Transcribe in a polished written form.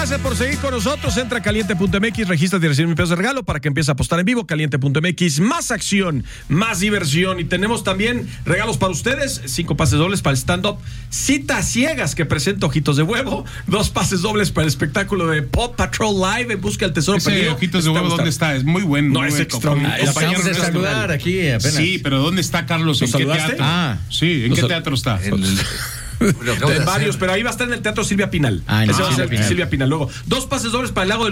gracias por seguir con nosotros. Entra a caliente.mx, regístrate y recibe $1,000 de regalo para que empieces a apostar en vivo. Caliente.mx, más acción, más diversión. Y tenemos también regalos para ustedes: 5 pases dobles para el stand-up Citas Ciegas que presenta Ojitos de Huevo, 2 pases dobles para el espectáculo de Paw Patrol Live en busca del tesoro perdido. Ojitos de Huevo, ¿dónde está? Es muy bueno. No, es extraordinario. Acabamos de saludar aquí apenas. Sí, pero ¿dónde está Carlos? ¿En qué teatro? Sí, ¿en qué teatro está? En varios, pero ahí va a estar en el Teatro Silvia Pinal. Silvia Pinal. Silvia Pinal. Luego, 2 pases dobles para el Lago del